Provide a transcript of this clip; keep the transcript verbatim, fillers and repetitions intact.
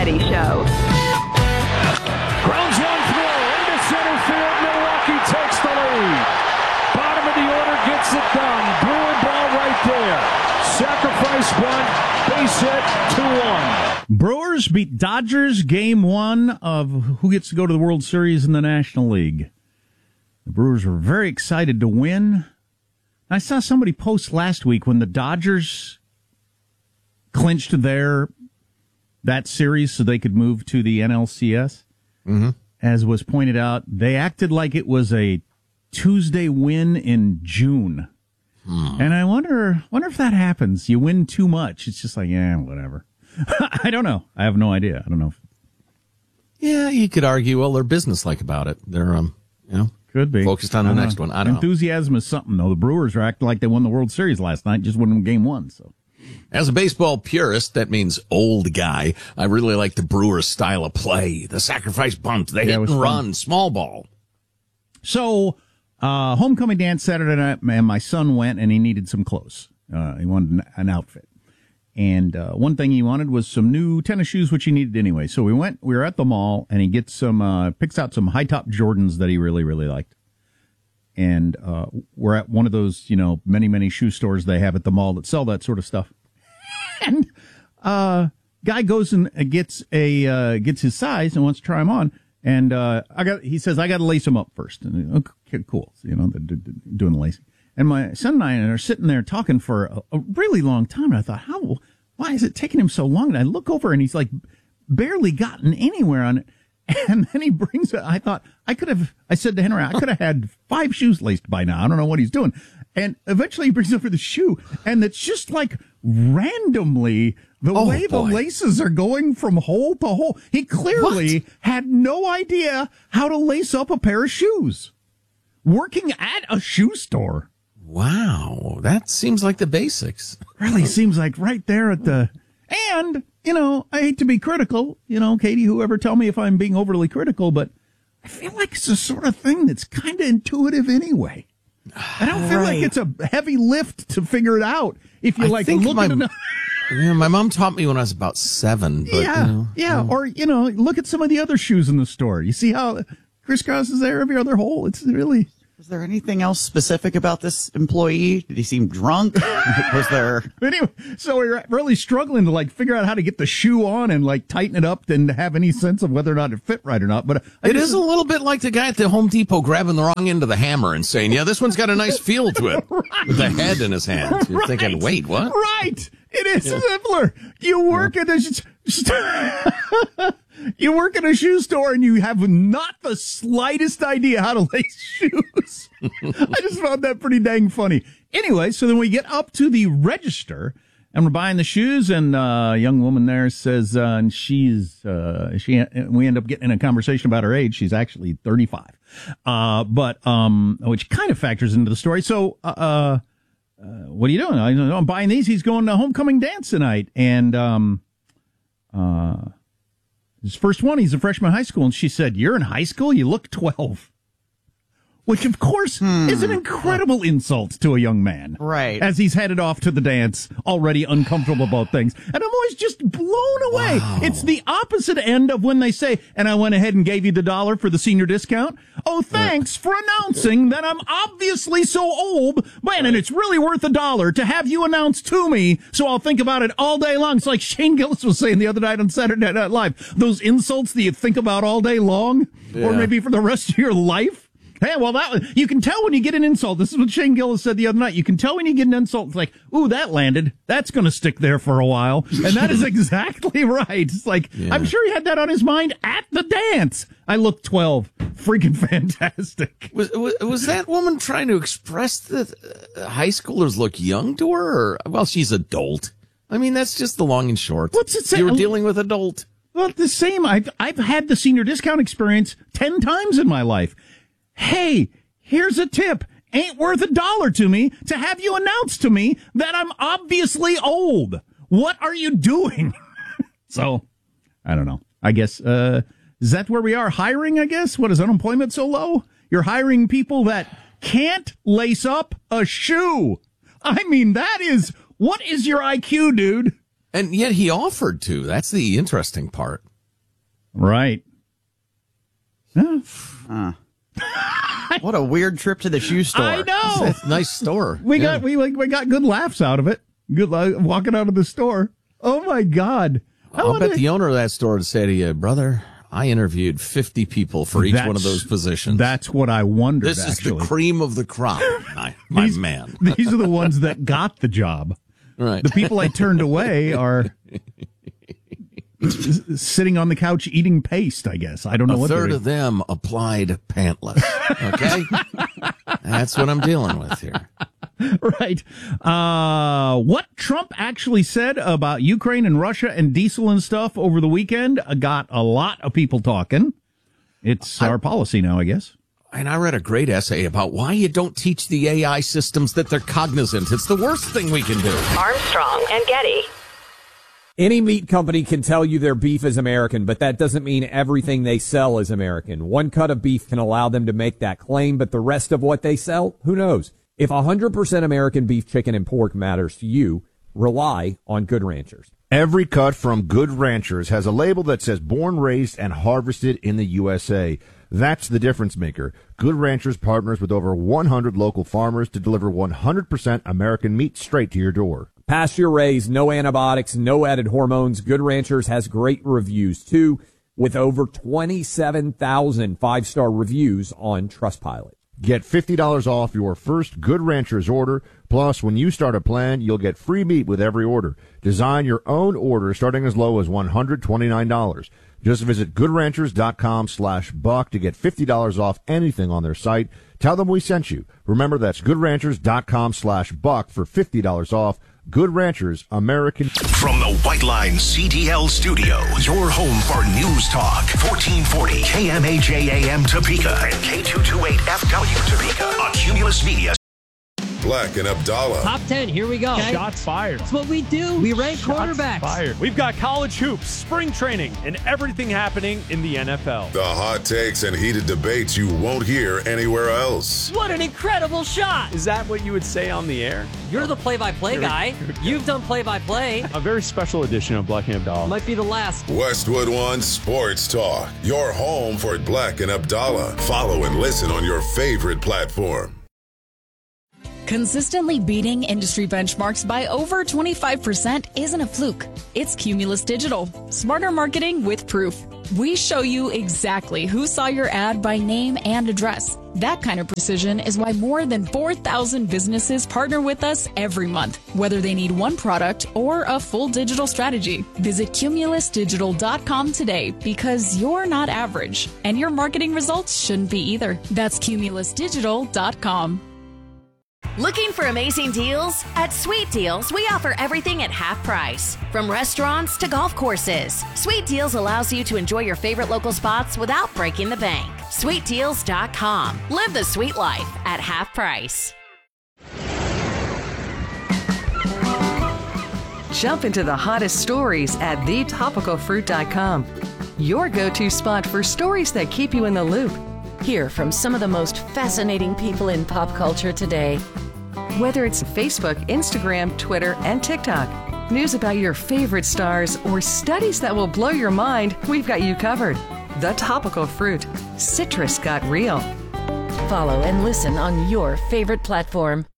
Petty Show. Grounds one throw into center field. Milwaukee takes the lead. Bottom of the order gets it done. Brewer ball right there. Sacrifice bunt. Base hit. two one. Brewers beat Dodgers game one of who gets to go to the World Series in the National League. The Brewers were very excited to win. I saw somebody post last week when the Dodgers clinched their that series so they could move to the N L C S. Mm-hmm. As was pointed out, they acted like it was a Tuesday win in June. Hmm. And I wonder wonder if that happens. You win too much. It's just like, yeah, whatever. I don't know. I have no idea. I don't know. If... Yeah, you could argue, well, they're businesslike about it. They're, um, you know, could be focused on the next know. one. I don't Enthusiasm know. is something, though. The Brewers are acting like they won the World Series last night, just won game one. So, as a baseball purist, that means old guy. I really like the Brewers' style of play. The sacrifice bunt, the yeah, hit and fun. run, small ball. So, uh, homecoming dance Saturday night, and my son went, and he needed some clothes. Uh, he wanted an, an outfit. And uh, one thing he wanted was some new tennis shoes, which he needed anyway. So we went, we were at the mall, and he gets some, uh, picks out some high-top Jordans that he really, really liked. And uh, we're at one of those, you know, many, many shoe stores they have at the mall that sell that sort of stuff. And uh, guy goes and gets a uh, gets his size and wants to try them on. And uh, I got, he says, I got to lace them up first. And okay, cool, so, you know, they're doing the lacing. And my son and I are sitting there talking for a, a really long time. And I thought, how, why is it taking him so long? And I look over and he's like barely gotten anywhere on it. And then he brings it. I thought I could have, I said to Henry, I could have had five shoes laced by now. I don't know what he's doing. And eventually he brings over the shoe, and it's just like randomly the oh, way boy. the laces are going from hole to hole. He clearly what? had no idea how to lace up a pair of shoes working at a shoe store. Wow, that seems like the basics. Really seems like right there at the, and, you know, I hate to be critical, you know, Katie, whoever, tell me if I'm being overly critical, but I feel like it's the sort of thing that's kind of intuitive anyway. I don't feel right. like it's a heavy lift to figure it out. If you I like think look my, at enough. yeah, my mom taught me when I was about seven. But, yeah, you know, yeah, um, or, you know, look at some of the other shoes in the store. You see how crisscross is there every other hole? It's really... Was there anything else specific about this employee? Did he seem drunk? Was there... Anyway, so we we're really struggling to, like, figure out how to get the shoe on and, like, tighten it up and have any sense of whether or not it fit right or not. But I it is a little bit like the guy at the Home Depot grabbing the wrong end of the hammer and saying, yeah, this one's got a nice feel to it. Right. With the head in his hand. You're Right. thinking, wait, what? Right. It is Yeah. similar. You work at a you work at a shoe store and you have not the slightest idea how to lace shoes. I just found that pretty dang funny. Anyway, so then we get up to the register and we're buying the shoes, and uh, a young woman there says, uh, and she's uh, she we end up getting in a conversation about her age. She's actually thirty-five, uh, but um, which kind of factors into the story. So. Uh, Uh, what are you doing? I, I'm buying these. He's going to homecoming dance tonight. And um, uh, his first one, he's a freshman in high school. And she said, you're in high school? You look twelve. Which, of course, hmm. is an incredible insult to a young man. Right. As he's headed off to the dance, already uncomfortable about things. And I'm always just blown away. Wow. It's the opposite end of when they say, and I went ahead and gave you the dollar for the senior discount. Oh, thanks for announcing that I'm obviously so old. Man, and it's really worth a dollar to have you announce to me, so I'll think about it all day long. It's like Shane Gillis was saying the other night on Saturday Night Live. Those insults that you think about all day long, yeah. or maybe for the rest of your life. Hey, well, that you can tell when you get an insult. This is what Shane Gillis said the other night. You can tell when you get an insult. It's like, ooh, that landed. That's going to stick there for a while. And that is exactly right. It's like, yeah. I'm sure he had that on his mind at the dance. I look twelve. Freaking fantastic. Was, was was that woman trying to express that uh, high schoolers look young to her? Or, well, she's adult. I mean, that's just the long and short. What's it say? You were dealing with adult. Well, the same. I've, I've had the senior discount experience ten times in my life. Hey, here's a tip. Ain't worth a dollar to me to have you announce to me that I'm obviously old. What are you doing? So, I don't know. I guess, uh, is that where we are? Hiring, I guess? What, is unemployment so low? You're hiring people that can't lace up a shoe. I mean, that is, what is your I Q, dude? And yet he offered to. That's the interesting part. Right. Huh. Uh, what a weird trip to the shoe store. I know. It's a nice store. We Yeah. got we like we got good laughs out of it. Good uh, walking out of the store. Oh my God! I I'll wonder- bet the owner of that store would say to you, brother, I interviewed fifty people for each That's- one of those positions. That's what I wondered. This is actually. the cream of the crop, my, my these, man. These are the ones that got the job. Right. The people I turned away are s- sitting on the couch eating paste, I guess. I don't know A what third they're of them applied pantless. Okay? That's what I'm dealing with here. Right. Uh, what Trump actually said about Ukraine and Russia and diesel and stuff over the weekend got a lot of people talking. It's I, our policy now, I guess. And I read a great essay about why you don't teach the A I systems that they're cognizant. It's the worst thing we can do. Armstrong and Getty. Any meat company can tell you their beef is American, but that doesn't mean everything they sell is American. One cut of beef can allow them to make that claim, but the rest of what they sell, who knows? If one hundred percent American beef, chicken, and pork matters to you, rely on Good Ranchers. Every cut from Good Ranchers has a label that says born, raised, and harvested in the U S A. That's the difference maker. Good Ranchers partners with over one hundred local farmers to deliver one hundred percent American meat straight to your door. Pasture raised, no antibiotics, no added hormones. Good Ranchers has great reviews, too, with over twenty-seven thousand five-star reviews on Trustpilot. Get fifty dollars off your first Good Ranchers order. Plus, when you start a plan, you'll get free meat with every order. Design your own order starting as low as one hundred twenty-nine dollars. Just visit goodranchers.com slash buck to get fifty dollars off anything on their site. Tell them we sent you. Remember, that's goodranchers.com slash buck for fifty dollars off. Good Ranchers, American. From the White Line C D L studio, your home for News Talk, fourteen forty K M A J A M Topeka and K two twenty-eight F W Topeka, a Cumulus Media. Black and Abdallah. Top ten, here we go. Okay. Shots fired. That's what we do. We rank Shots quarterbacks. Fired. We've got college hoops, spring training, and everything happening in the N F L. The hot takes and heated debates you won't hear anywhere else. What an incredible shot. Is that what you would say on the air? You're the play-by-play guy. You've done play-by-play. A very special edition of Black and Abdallah. Might be the last. Westwood One Sports Talk, your home for Black and Abdallah. Follow and listen on your favorite platform. Consistently beating industry benchmarks by over twenty-five percent isn't a fluke. It's Cumulus Digital. Smarter marketing with proof. We show you exactly who saw your ad by name and address. That kind of precision is why more than four thousand businesses partner with us every month, whether they need one product or a full digital strategy. Visit cumulus digital dot com today because you're not average, and your marketing results shouldn't be either. That's cumulus digital dot com. Looking for amazing deals? At Sweet Deals, we offer everything at half price. From restaurants to golf courses, Sweet Deals allows you to enjoy your favorite local spots without breaking the bank. sweet deals dot com. Live the sweet life at half price. Jump into the hottest stories at the topical fruit dot com. Your go-to spot for stories that keep you in the loop. Hear from some of the most fascinating people in pop culture today. Whether it's Facebook, Instagram, Twitter, and TikTok, news about your favorite stars, or studies that will blow your mind, we've got you covered. The Topical Fruit. Citrus got real. Follow and listen on your favorite platform.